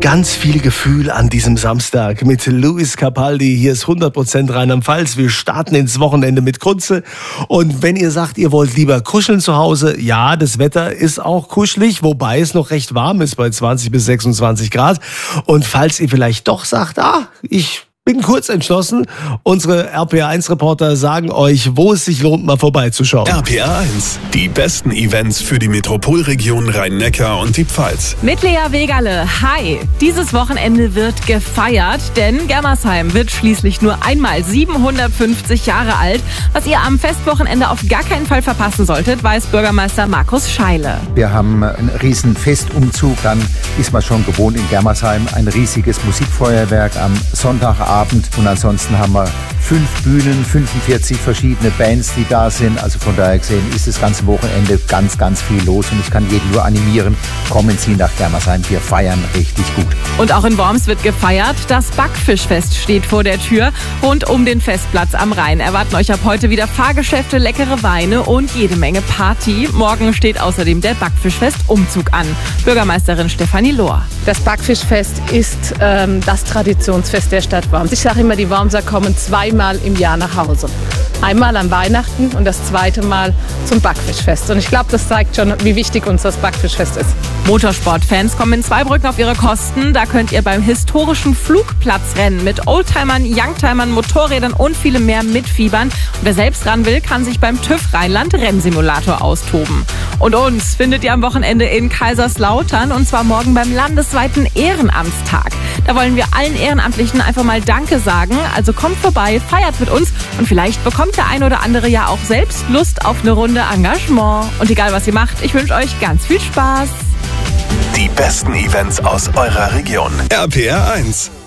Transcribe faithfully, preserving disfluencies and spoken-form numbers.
Ganz viel Gefühl an diesem Samstag mit Luis Capaldi. Hier ist hundert Prozent Rheinland-Pfalz. Wir starten ins Wochenende mit Grütze. Und wenn ihr sagt, ihr wollt lieber kuscheln zu Hause, ja, das Wetter ist auch kuschelig, wobei es noch recht warm ist bei zwanzig bis sechsundzwanzig Grad. Und falls ihr vielleicht doch sagt, ah, ich bin kurz entschlossen, unsere R P R eins Reporter sagen euch, wo es sich lohnt, mal vorbeizuschauen. R P R eins, die besten Events für die Metropolregion Rhein-Neckar und die Pfalz. Mit Lea Wegerle. Hi! Dieses Wochenende wird gefeiert, denn Germersheim wird schließlich nur einmal siebenhundertfünfzig Jahre alt. Was ihr am Festwochenende auf gar keinen Fall verpassen solltet, weiß Bürgermeister Markus Scheile. Wir haben einen riesen Festumzug, dann ist man schon gewohnt in Germersheim, ein riesiges Musikfeuerwerk am Sonntagabend. Und ansonsten haben wir fünf Bühnen, fünfundvierzig verschiedene Bands, die da sind. Also von daher gesehen ist das ganze Wochenende ganz, ganz viel los. Und ich kann jeden nur animieren, kommen Sie nach Germersheim, wir feiern richtig gut. Und auch in Worms wird gefeiert. Das Backfischfest steht vor der Tür. Rund um den Festplatz am Rhein erwarten euch ab heute wieder Fahrgeschäfte, leckere Weine und jede Menge Party. Morgen steht außerdem der Backfischfest-Umzug an. Bürgermeisterin Stefanie Lohr. Das Backfischfest ist ähm, das Traditionsfest der Stadt Worms. Ich sage immer, die Wormser kommen zweimal im Jahr nach Hause. Einmal an Weihnachten und das zweite Mal zum Backfischfest. Und ich glaube, das zeigt schon, wie wichtig uns das Backfischfest ist. Motorsportfans kommen in Zweibrücken auf ihre Kosten. Da könnt ihr beim historischen Flugplatzrennen mit Oldtimern, Youngtimern, Motorrädern und vielem mehr mitfiebern. Und wer selbst ran will, kann sich beim TÜV Rheinland Rennsimulator austoben. Und uns findet ihr am Wochenende in Kaiserslautern und zwar morgen beim landesweiten Ehrenamtstag. Da wollen wir allen Ehrenamtlichen einfach mal Danke sagen. Also kommt vorbei, feiert mit uns und vielleicht bekommt der ein oder andere ja auch selbst Lust auf eine Runde Engagement. Und egal was ihr macht, ich wünsche euch ganz viel Spaß. Die besten Events aus eurer Region. R P R eins.